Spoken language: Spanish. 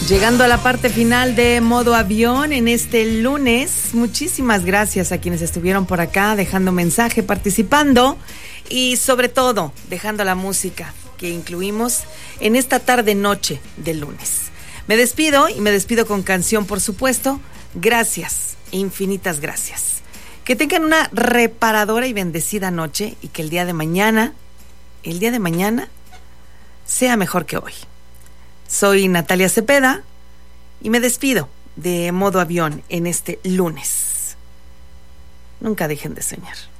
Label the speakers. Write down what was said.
Speaker 1: Llegando a la parte final de Modo Avión en este lunes, muchísimas gracias a quienes estuvieron por acá dejando mensaje, participando y sobre todo dejando la música que incluimos en esta tarde-noche del lunes. Me despido y me despido con canción, por supuesto. Gracias, infinitas gracias. Que tengan una reparadora y bendecida noche y que el día de mañana sea mejor que hoy. Soy Natalia Cepeda y me despido de Modo Avión en este lunes. Nunca dejen de soñar.